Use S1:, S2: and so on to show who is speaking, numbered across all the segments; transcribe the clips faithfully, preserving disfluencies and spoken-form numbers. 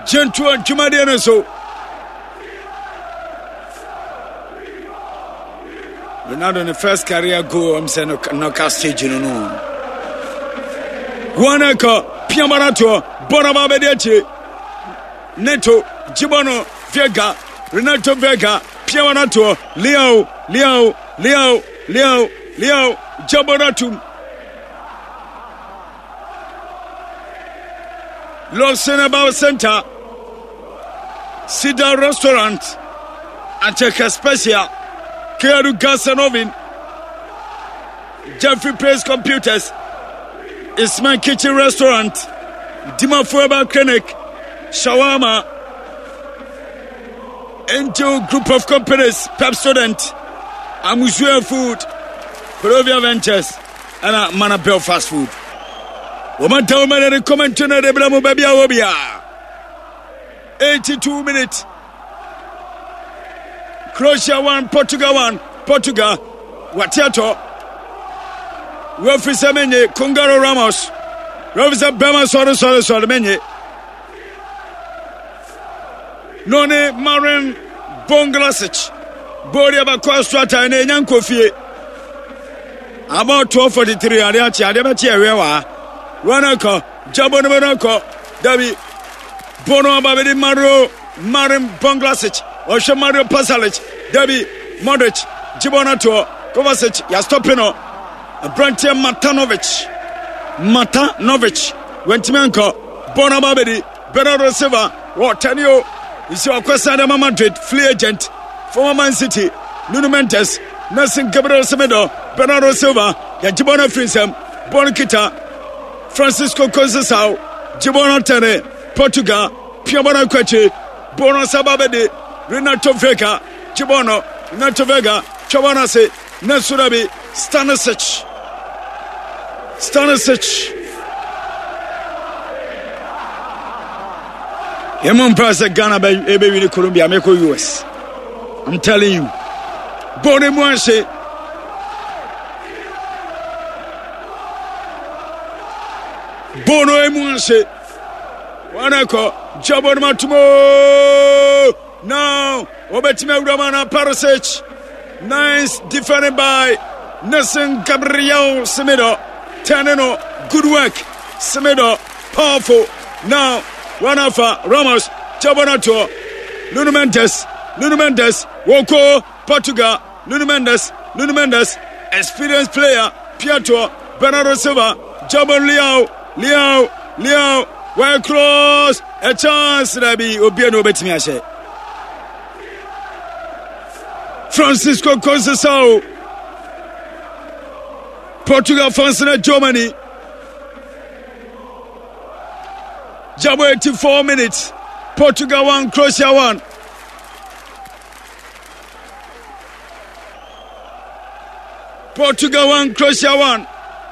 S1: Gentle and Jumadian so. Ronaldo in the first career goal, I'm saying knockout stage, you know. Wanaka, Piamarato, Bonababedici, Neto, Gibono, Vega, Renato Vega, Piamarato, Leo, Leo, Leo, Leo, Leo, Jabonatum. Los Senabao Center, Sida Restaurant, Ancheka Special, Keru Gasanovin, Jeffrey Place Computers, Isman Kitchen Restaurant, Dima Fueba Clinic, Shawarma, Angel Group of Companies, Pepsodent, Amusua Food, Perovia Ventures, and Mana Bell Fast Food. Woman tell me the comment to the Blamo Babia Wobia. eighty-two minutes. Croatia one, Portugal one, Portugal, Watiato, Wilfried Semenye, Kungaro Ramos, Rovisa Bema Soro Soro Soro Menye, None Marin Bonglasic, Boria Bakwaswata, and Yanko Fie. About twelve forty-three, Ariachi, Ademachi, Rewa. Wanako, Jabonako, Davi, Bono Babedi Mario, Marin Bonglasic, Osha Mario Pasalic, Davi, Modric, Jibonato, Kovacic, Yastopino, Brantia Matanovic, Matanovic, Wentimanko, Bono Babedi, Bernardo Silva, Watanio, is your Quesada Madrid, free agent, former Man City, Nuno Mendes, Nelson Gabriel Semedo, Bernardo Silva, Yajibona Frinsem, Bonakita, Francisco Conceição, Gibono Tene, Portugal, Piamona Queche, Bono Sababede, Renato Vega, Gibono, Renato Vega, Chabanase, Nasurabi, Stanisic, Stanisic. Yemon Prasa Ghana, baby, in Colombia, Meko U S. I'm telling you. Bono Mwanse. Bono Emunse Wanako Jabon Matumo now Obetime Ramana Parasic. Nice defended by Nelson Gabriel Semedo. Taneno, good work. Semedo, powerful. Now Wanafa Ramos Jabonato Nuno Mendes Nuno Mendes Woko Portugal Nuno Mendes Nuno Mendes experienced player Pietro Bernardo Silva Jabon Liao Leo, Leo, well close, a chance that be Obiano Betimiashe. Francisco Conceição, Portugal, France, and Germany. Jabo eighty-four minutes, Portugal one, Croatia one. Portugal one, Croatia one.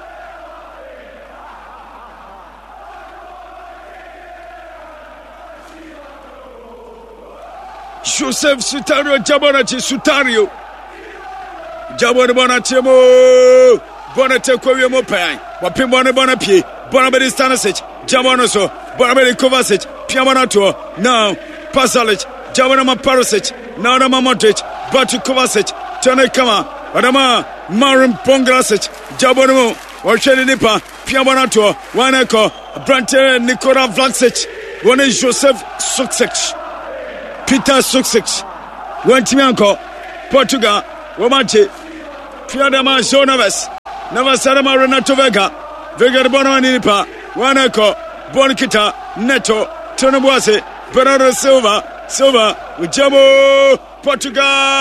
S1: Joseph Sutario Jabonachi Sutario Jabonabonachemo Bonate Koyamo Pai, Wapimone Bonapi, Bonabedi Stanisic, Jabonoso, Bonabedi Kovacic, Piamanato, now Pasalic, Jabonama Parasic, now Nama Modric, Batu Kovacic, Tanekama, Adama, Marin Pongrasic, Jabonamo, Oshedi Nipa, Piamanato, Waneko, Brante Nikola Vlasic, one is Joseph Suksic. Peter Suksic, Wentimianko, Portugal, Womachi, Piadama Zonaves, Navasarama Renato Vega, Vega Bono Nipa, Wanako, Bonkita, Neto, Tonobuase, Bernardo Silva, Silva, Ujabo, Portugal,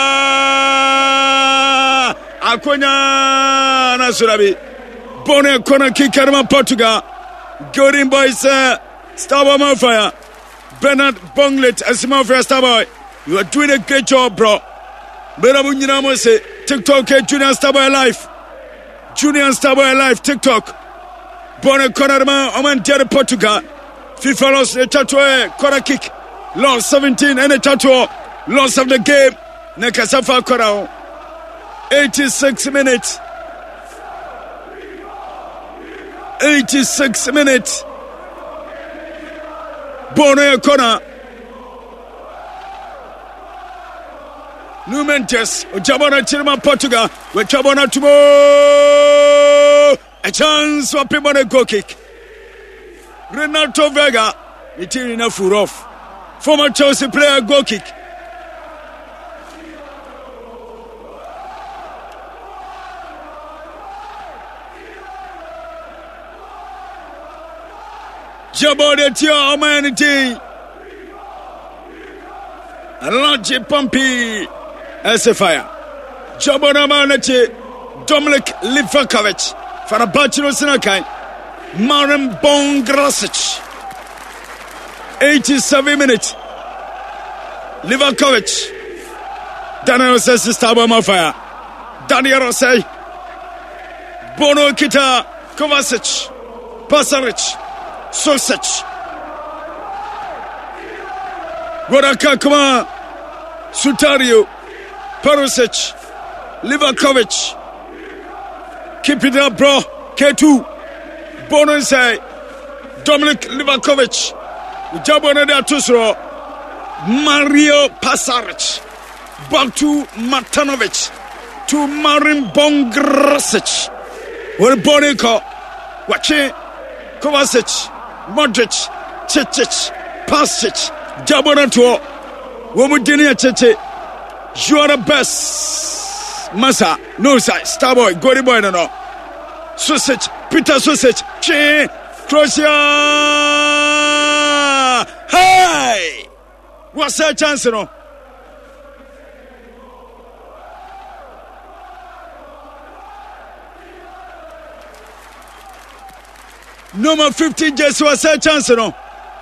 S1: Aquina, Nasurabi, Bone Kona Kikarma, Portugal, Golden Boys, Starboy Mofire. Bernard Bonglet, a small first boy. You are doing a great job, bro. Berabunyamo say TikTok, Junior Starboy Life. Junior Starboy Life, TikTok. Bonne Conarma, Oman Jerry Portugal. FIFA lost the Tattoo, corner kick. Lost seventeen and a Tattoo. Loss of the game. Nekasafa Korao. eighty-six minutes. eighty-six minutes. Bono corner. Numentes, Jabona Chirma Portugal, with Jabona tomorrow. A chance for people to go kick. Renato Vega, it is enough for off. Former Chelsea player go kick. Jabona Tia Omanity. Alaji Pompi. As a fire. Jabona Manachi, Dominic Livakovic, for a bachelor Sinakai, Marin Bongrasic. eighty-seven minutes. Livakovic. Daniel says the star of fire. Daniel say Bono Kita, Kovacic, Pasaric, Sosic. Goraka Kuma, Sutario. Perisic, Livakovic, keep it up, bro. K two, Bono say, Dominic Livakovic, Jabona da Tusro, Mario Pasaric, back to Matanovic, to Marin Bongrasic. Well, Bonico, Wache, Kovacic, Modric, Cic, Pasic, Jabona to Womudinia Cheche. You are the best. Masa, no side, Starboy, Gory Boy, no, no. Sausage, Peter Sausage, Che, Croatia. Hey! What's that chance, no? Number fifty, just what's that chance, no?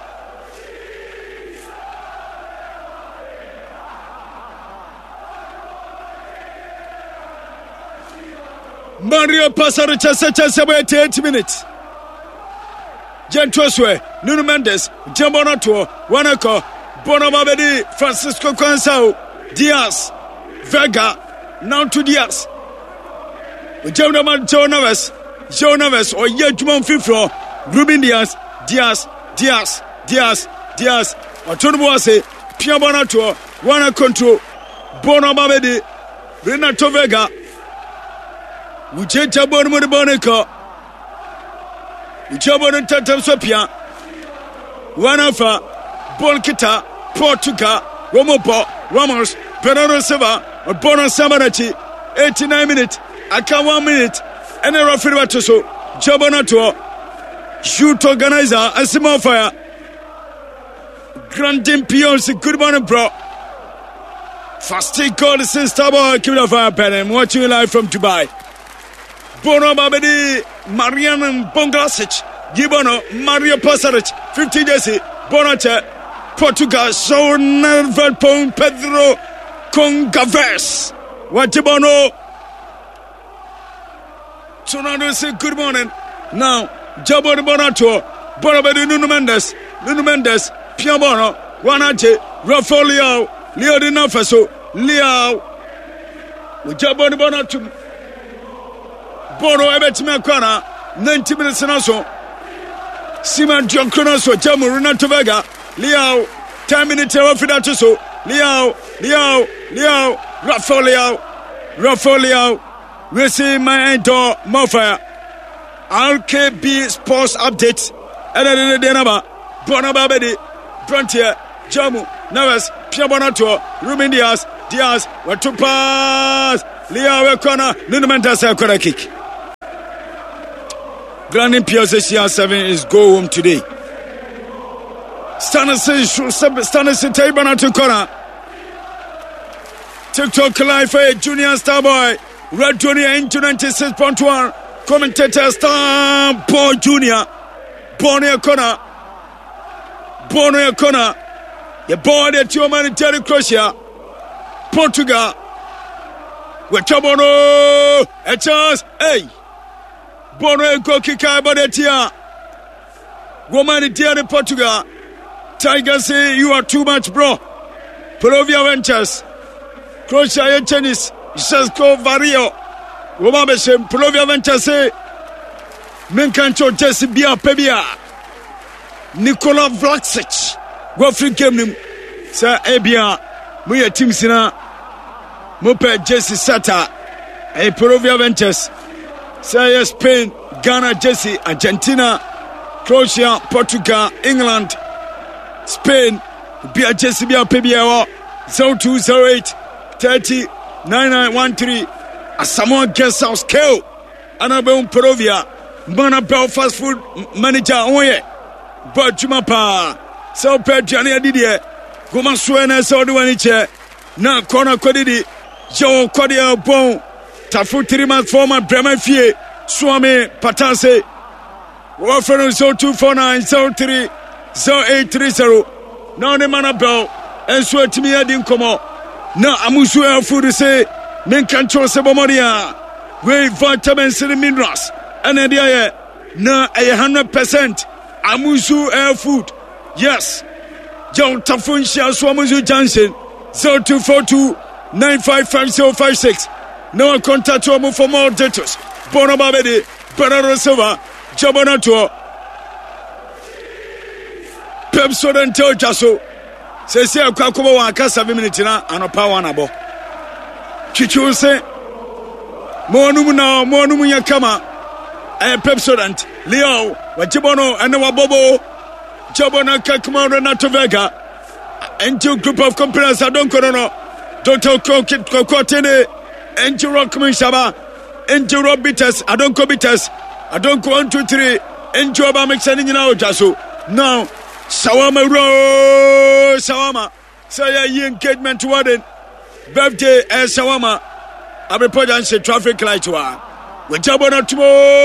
S1: Mario Pasaric has about eight minutes. Gentoswe, Nuno Mendes, Jambonato, Wanako, Bonamabedi, Francisco Cansao, Diaz, Vega, now to Diaz. Jonaman Joe Neves, Joe Neves, or Yedmon Fifro, Ruben Diaz, Diaz, Diaz, Diaz, Diaz, or Tonuase, Piabonato, Wanakonto, Bonamabedi, Renato Vega. Uchecha bono mo boneka. Uchabono tatam sopia. Wanafa Bolkita Portugal Romopo Ramos Bernardo Silva Bono Samanachi eighty-nine minutes. Aka one minute. And a referee batoso. Jabonato shoot organizer Asimo Fire. Grandin Pions good morning bro. First take call the Starboy Kibla Fire Pen. I'm watching you live from Dubai. Bono Babedi, Marian Bongrasic, Gibono, Mario Pasaric, fifty Jesse, Bonache, Portugal, so never Pong Pedro Congaves. Watibono. Sonado say good morning. Now, Jabon Bonato, Bonabedi Nuno Mendes, Nuno Mendes, Piabono, Wanache, Rafael, Leo de Nafaso, Leo, Jabon Bonato. Bono Ebetima Kwana, ninety minutes and also. Simon John Cronoso, Jamu Renato Vega, Liao, ten minutes of Fidatuso, Liao, Liao, Liao, Rafael, Rafael, we see my door, Mofire, R K B Sports Update, and then the number, Bonababedi, Frontier, Jamu, Neves, Piabonato, Ruben Diaz, Diaz, what to pass, Liao Kona, Nunomentas Kona kick. Granny P S C R seven is go home today. Stanley Tabana to corner. TikTok live for Junior Starboy. Red Junior into ninety-six point one. Commentator Starboy Junior. Bono corner. Bono corner. The boy that your man Terry Croatia. Portugal. With Chabono. A chance. Hey. Bono go kick out by the tia. Woman tia in Portugal. Tiger say you are too much, bro. Provia Ventures. Croatia tennis. Sesko Vario. Woman say Provia Ventures say. Menkancho Jesse Bia Pebia. Nikola Vlasic. go free game nim say ebia mo ye team sina mo pe Jesse Sata e Peruvian Ventures say Spain, Ghana, Jesse, Argentina, Croatia, Portugal, England, Spain, Bia Jesse Bia P B A zero two zero eight thirty nine nine one three Asamoah Guest House Kale Anabel Perovia Mana Belfast Food Manager Oye But Jumapa So Pedjani Didier Goma Suena Saudi Waniche Na Kona Kodidi Joe Kodia Bon Tafu Tirima former Bremen Fie Swami Patase Wafano zero two four nine zero three zero eight three zero Now the Mana Bell and sweat me I didn't come out. Now Amusu Air Food say Men can trust Sabomoria We vitamins and minerals and idea na a hundred percent Amusu Air Food. Yes. John Tafunshia Swamuzu Johnson zero two four two nine five five zero five six. No contact to for more details. Bono Babedi, Bernardo Silva, Jabonato Pepsod and Tojaso. Says here, Kakuba Waka seven minutes na anopa wanabo. Chichu say Monum now, Monum Yakama. A Pepsodent, Leo, Wajibono, and Wabobo, Jabona Kakumara Natovega, and two group of companies. I don't know. Doctor Kokit Kokotene, and Rockman Shaba, and Rob Bitters. I don't go bitters. I don't go one, two, three, and Joba mixing in our Jasu. Now, Sawama Ro Sawama, say a engagement to Warden, birthday as Sawama. I report and say traffic light to her. Wajabona tomorrow.